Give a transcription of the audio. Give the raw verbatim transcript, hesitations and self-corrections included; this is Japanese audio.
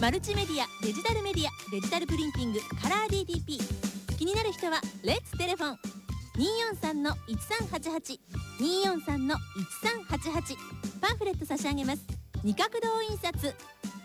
マルチメディア、デジタルメディア、デジタルプリンティング、カラー ディーティーピー。 気になる人はレッツテレフォン にーよんさんのいちさんはちはち にーよんさんのいちさんはちはち。パンフレット差し上げます。二角堂印刷。